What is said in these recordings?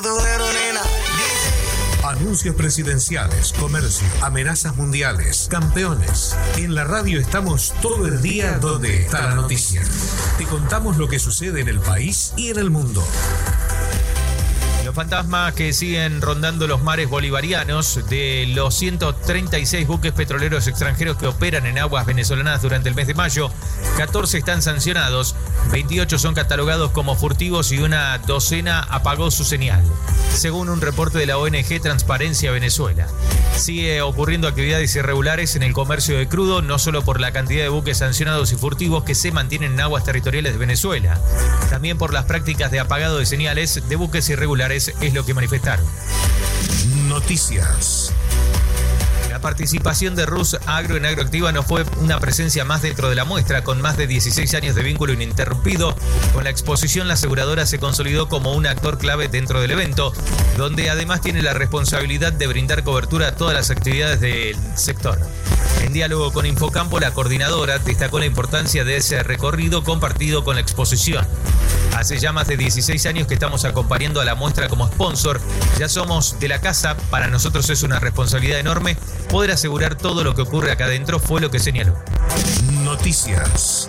patudero, nena. Anuncios presidenciales, comercio, amenazas mundiales, campeones. En la radio estamos todo el día donde está la noticia. Te contamos lo que sucede en el país y en el mundo. Los fantasmas que siguen rondando los mares bolivarianos de los 136 buques petroleros extranjeros que operan en aguas venezolanas durante el mes de mayo, 14 están sancionados, 28 son catalogados como furtivos y una docena apagó su señal, según un reporte de la ONG Transparencia Venezuela. Sigue ocurriendo actividades irregulares en el comercio de crudo, no solo por la cantidad de buques sancionados y furtivos que se mantienen en aguas territoriales de Venezuela, también por las prácticas de apagado de señales de buques irregulares, es lo que manifestaron. Noticias. La participación de Rus Agro en Agroactiva no fue una presencia más dentro de la muestra. Con más de 16 años de vínculo ininterrumpido con la exposición, la aseguradora se consolidó como un actor clave dentro del evento, donde además tiene la responsabilidad de brindar cobertura a todas las actividades del sector. En diálogo con Infocampo, la coordinadora destacó la importancia de ese recorrido compartido con la exposición. Hace ya más de 16 años que estamos acompañando a la muestra como sponsor. Ya somos de la casa. Para nosotros es una responsabilidad enorme poder asegurar todo lo que ocurre acá adentro, fue lo que señaló. Noticias.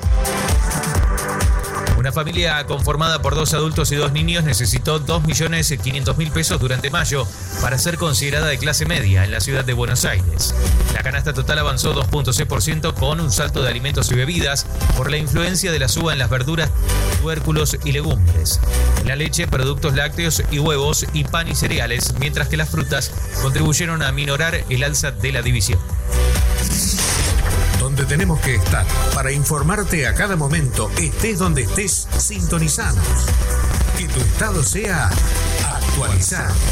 Una familia conformada por 2 adultos y 2 niños necesitó 2.500.000 pesos durante mayo para ser considerada de clase media en la ciudad de Buenos Aires. La canasta total avanzó 2.6% con un salto de alimentos y bebidas por la influencia de la suba en las verduras, tubérculos y legumbres. La leche, productos lácteos y huevos y pan y cereales, mientras que las frutas contribuyeron a aminorar el alza de la división. Donde tenemos que estar para informarte a cada momento, estés donde estés, sintonizanos. Que tu estado sea actualizado.